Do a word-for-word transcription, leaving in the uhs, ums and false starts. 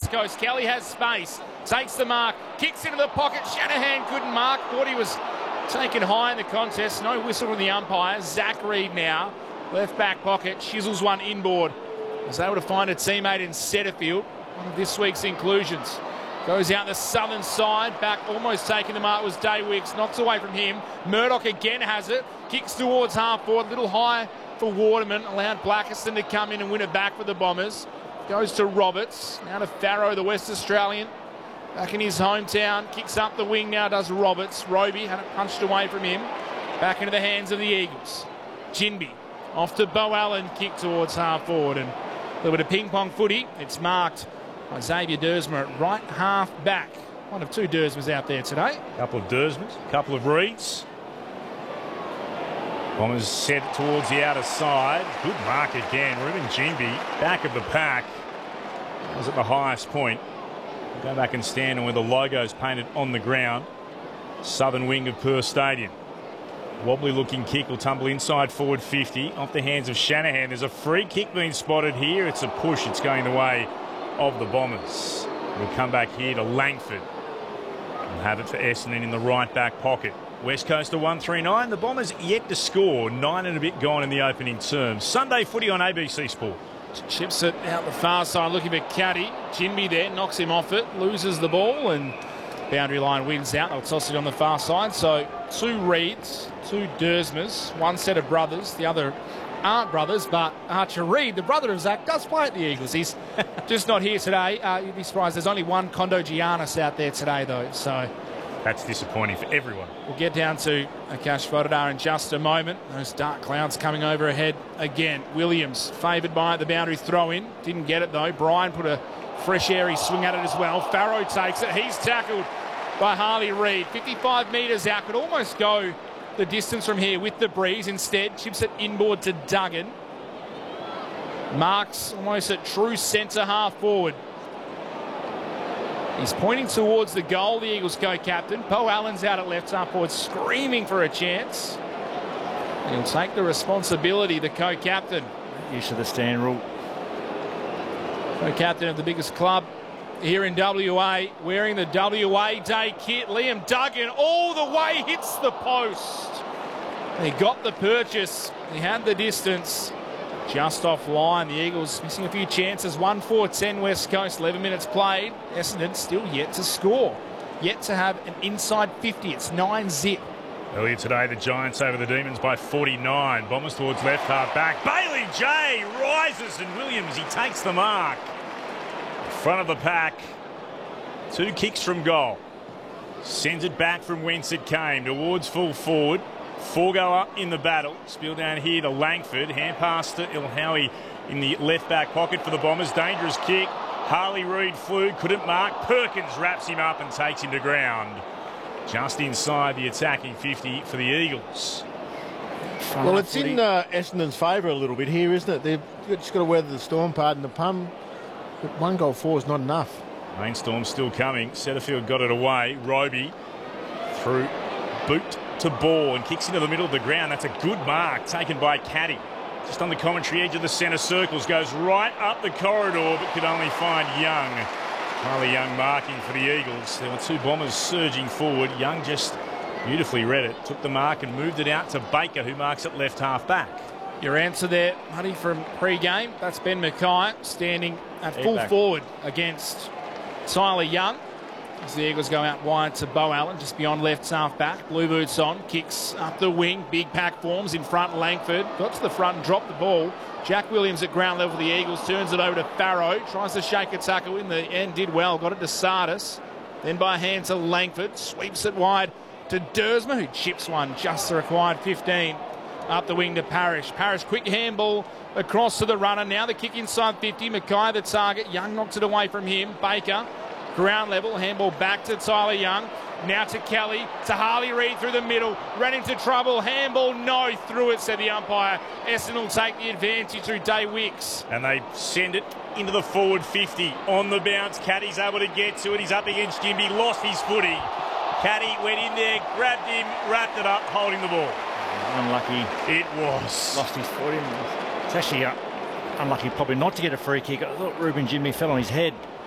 West Coast. Kelly has space, takes the mark, kicks into the pocket. Shanahan couldn't mark, thought he was taken high in the contest. No whistle from the umpire. Zach Reed now, left back pocket, chisels one inboard. Was able to find a teammate in Setterfield, one of this week's inclusions. Goes out the southern side, back almost taking the mark was Day Wicks, knocks away from him. Murdoch again has it, kicks towards half forward, little high for Waterman, allowed Blackiston to come in and win it back for the Bombers. Goes to Roberts, now to Farrow, the West Australian. Back in his hometown, kicks up the wing now, does Roberts. Roby had it punched away from him. Back into the hands of the Eagles. Ginby off to Bo Allen, kick towards half forward. And a little bit of ping pong footy. It's marked by Xavier Dersma at right half back. One of two Dersmas out there today. A couple of Dersmas, a couple of Reeds. Bombers set towards the outer side. Good mark again. Ruben Ginby, back of the pack. Was at the highest point. Go back and stand on where the logo's painted on the ground. Southern wing of Perth Stadium. Wobbly looking kick will tumble inside forward fifty. Off the hands of Shanahan. There's a free kick being spotted here. It's a push. It's going the way of the Bombers. We'll come back here to Langford. We'll have it for Essendon in the right back pocket. West Coast to one three nine. The Bombers yet to score. Nine and a bit gone in the opening term. Sunday footy on A B C Sport. Chips it out the far side, looking for Caddy. Ginby there, knocks him off it, loses the ball, and boundary line wins out. They'll toss it on the far side. So two Reeds, two Dersmas, one set of brothers. The other aren't brothers, but Archer Reed, the brother of Zach, does play at the Eagles. He's just not here today. Uh, you'd be surprised. There's only one Kondo Giannis out there today, though. So that's disappointing for everyone. We'll get down to Akash Vodadar in just a moment. Those dark clouds coming over ahead again. Williams favoured by the boundary throw-in. Didn't get it, though. Brian put a fresh airy swing at it as well. Farrow takes it. He's tackled by Harley Reid. fifty-five metres out. Could almost go the distance from here with the breeze. Instead, chips it inboard to Duggan. Marks almost at true centre half forward. He's pointing towards the goal, the Eagles co-captain. Bo Allen's out at left half forward, screaming for a chance. He'll take the responsibility, the co-captain. Used to the stand rule. Co-captain of the biggest club here in W A, wearing the W A Day kit. Liam Duggan all the way hits the post. He got the purchase. He had the distance. Just offline, the Eagles missing a few chances. one four ten West Coast, eleven minutes played. Essendon still yet to score. Yet to have an inside fifty. It's nine zip. Earlier today, the Giants over the Demons by forty-nine. Bombers towards left half back. Bailey J rises and Williams, he takes the mark. Front of the pack. Two kicks from goal. Sends it back from whence it came towards full forward. Four go up in the battle. Spill down here to Langford. Hand pass to Ilhowie in the left back pocket for the Bombers. Dangerous kick. Harley Reid flew, couldn't mark. Perkins wraps him up and takes him to ground. Just inside the attacking fifty for the Eagles. Well, it's in uh, Essendon's favour a little bit here, isn't it? They've just got to weather the storm, pardon the pun. But one goal four is not enough. Rainstorm still coming. Setterfield got it away. Roby through boot to ball and kicks into the middle of the ground. That's a good mark taken by Caddy. Just on the commentary edge of the centre circles. Goes right up the corridor but could only find Young. Harley Young marking for the Eagles. There were two Bombers surging forward. Young just beautifully read it. Took the mark and moved it out to Baker, who marks at left half back. Your answer there, Huddy, from pre-game. That's Ben Mackay standing at Head full back. forward against Tyler Young. As the Eagles go out wide to Bo Allen, just beyond left half back. Blue boots on, kicks up the wing. Big pack forms in front. Langford got to the front and dropped the ball. Jack Williams at ground level for the Eagles. Turns it over to Farrow. Tries to shake a tackle in the end. Did well. Got it to Sardis. Then by hand to Langford. Sweeps it wide to Dersma, who chips one just the required fifteen. Up the wing to Parrish. Parrish, quick handball across to the runner. Now the kick inside fifty. Mackay the target. Young knocks it away from him. Baker, ground level. Handball back to Tyler Young. Now to Kelly. To Harley Reid through the middle. Ran into trouble. Handball, no. Through it, said the umpire. Essendon will take the advantage through Day Wicks. And they send it into the forward fifty. On the bounce, Caddy's able to get to it. He's up against Ginby. Lost his footy. Caddy went in there, grabbed him, wrapped it up, holding the ball. Unlucky. It was. Lost his footing. It's actually uh, unlucky probably not to get a free kick. I thought Ruben Ginby fell on his head.